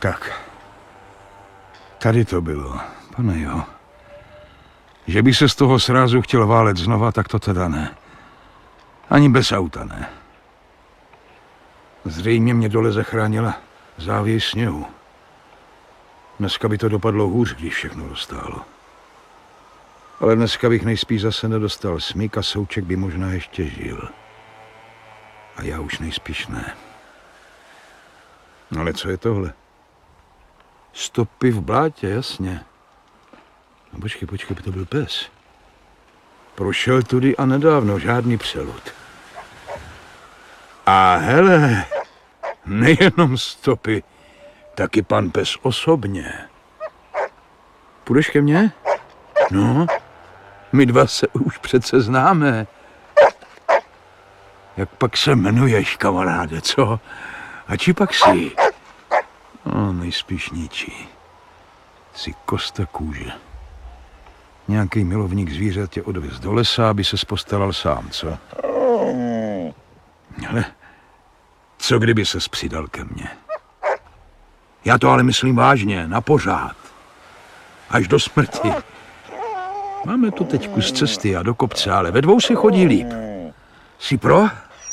Tak. Tady to bylo, pane jo. Že by se z toho srázu chtěl válet znova, tak to teda ne. Ani bez auta ne. Zřejmě mě dole zachránila závěs sněhu. Dneska by to dopadlo hůř, když všechno roztálo. Ale dneska bych nejspíš zase nedostal smyk a Souček by možná ještě žil. A já už nejspíš ne. Ale co je tohle? Stopy v blátě, jasně. No počkej, to byl pes. Prošel tudy a nedávno, žádný přelud. A hele, nejenom stopy, taky pan pes osobně. Půjdeš ke mně? No, my dva se už přece známe. Jak pak se jmenuješ, kamaráde, co? A či pak jsi? No, nejspíš ničí. Jsi kosta kůže. Nějaký milovník zvířat tě odvez do lesa, aby se postaral sám, co? Ale co kdyby ses přidal ke mně? Já to ale myslím vážně, na pořád. Až do smrti. Máme tu teď kus cesty a do kopce, ale ve dvou se chodí líp. Jsi pro?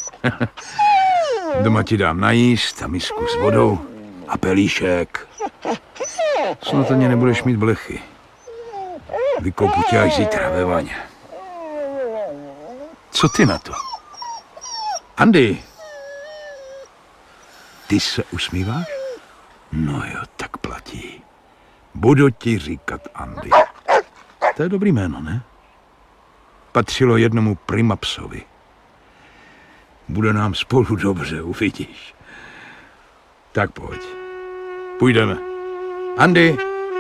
Doma ti dám najíst a misku s vodou a pelíšek. Snad ani nebudeš mít blechy. Vykoupu tě až zítra ve vaně. Co ty na to? Andy! Ty se usmíváš? No jo, tak platí. Budu ti říkat Andy. To je dobrý jméno, ne? Patřilo jednomu primapsovi. Bude nám spolu dobře, uvidíš. Tak pojď. Půjdeme. Andy!